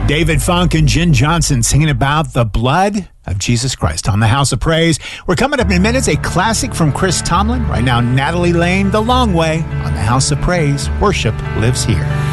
David Funk and Jen Johnson singing about the blood of Jesus Christ on the House of Praise. We're coming up in minutes, a classic from Chris Tomlin. Right now, Natalie Lane, The Long Way on the House of Praise. Worship lives here.